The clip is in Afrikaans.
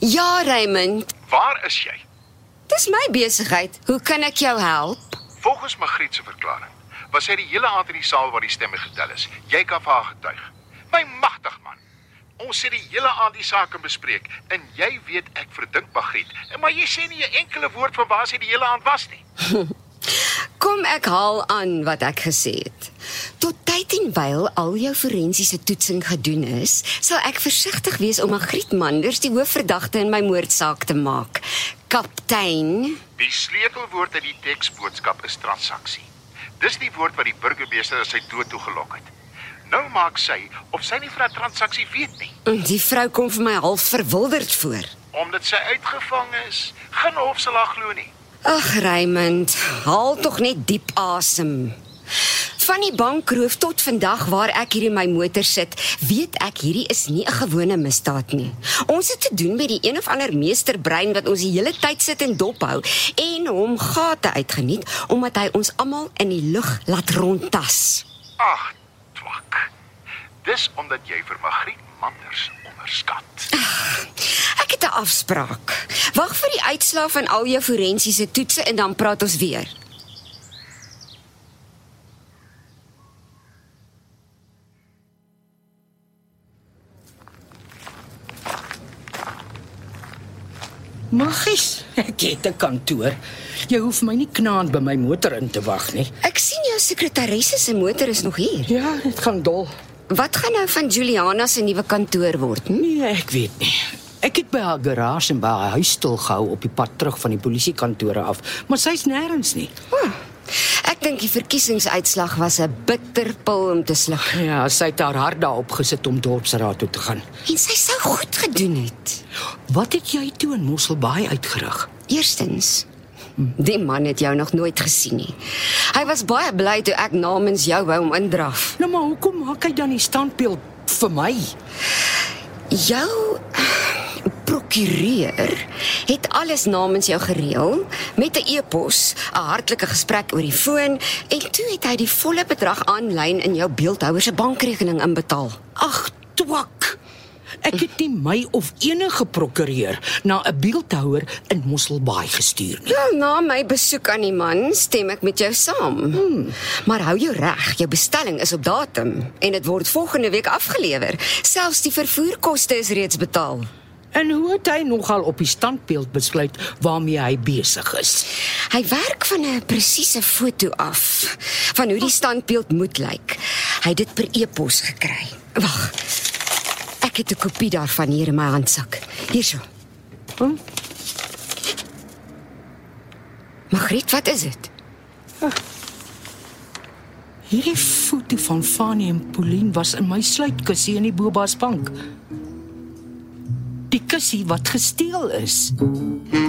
Ja, Raymond, Waar is jy? dis my besigheid. Hoe kan ek jou help? Volgens Magriet se verklaring was sy die hele aand in die saal waar die stemme getel is. Jy kan vir haar getuig. My magtig man. Ons het die hele aand die saak bespreek en jy weet ek verdink Magriet. Maar jy sê nie 'n enkele woord van waar sy die hele aand was nie. Kom ek haal aan wat ek gesê het. Tot tyd en wyl al jou forensiese toetsing gedoen is, sal ek versigtig wees om Magriet Manders die hoofverdagte in my moordsaak te maak. Kaptein, Die sleutelwoord in die teksboodskap is transaksie. Dis die woord wat die burgemeester aan sy dood toegelok het. Nou maak sy of sy nie van 'n transaksie weet nie. die vrou kom vir my half verwilderd voor. Omdat sy uitgevang is, geen hof sal haar glo nie. Ag Raymond, haal tog net diep asem. Van die bankroof tot vandag waar ek hier in my motor sit, weet ek hierdie is nie 'n gewone misdaad nie. Ons het te doen met die een of ander meesterbrein wat ons die hele tyd sit en dophou en hom gate uitgeniet omdat hy ons almal in die lug laat rondtas. Ag, twak. Dis omdat jy vir Magriet Manders onderskat. Ek het 'n afspraak. Wag vir die uitslae van al jou forensiese toetse en dan praat ons weer. Maggies, ek het 'n kantoor. Jy hoef my nie knaand by my motor in te wag nie. Ek sien jou sekretaresse se motor is nog hier. Ja, dit gaan dol. Wat gaan nou van Juliana se nuwe kantoor word? Nee, ek weet nie. Ek het by haar garage en by haar huis stilgehou op die pad terug van die polisiekantore af, maar sy's nêrens nie. Ek dink die verkiesingsuitslag was 'n bitterpil om te sluk. Ja, sy het haar hart daarop gesit om dorpsraad toe te gaan. En sy sou goed gedoen het. Wat het jy toe in Mosselbaai uitgerig? Eerstens, die man het jou nog nooit gesien nie. Hy was baie bly toe ek namens jou wou hom indraf. Nou maar hoekom maak hy dan die standbeeld vir my? Jou prokureur het alles namens jou gereël met 'n e-pos, 'n hartlike gesprek oor die foon en toe het hy die volle bedrag aanlyn in jou beeldhouer se bankrekening inbetaal. Ag, twak. Ek het nie my of enige prokureur na 'n beeldhouer in Mosselbaai gestuur nie. Nou, na my besoek aan die man stem ek met jou saam. Maar hou jou reg, jou bestelling is op datum en dit word volgende week afgelewer. Selfs die vervoerkoste is reeds betaal. En hoe het hy nogal op die standbeeld besluit waarmee hy besig is? Hy werk van 'n presiese foto af van hoe die standbeeld moet lyk. Hy het dit per e-pos gekry. Wag. Ek het 'n kopie daarvan hier in my handsak. Hierso. Magriet, wat is dit? Hierdie foto van Fanny en Pauline was in my sluitkussie in die Bobasbank. Die kussie wat gesteel is.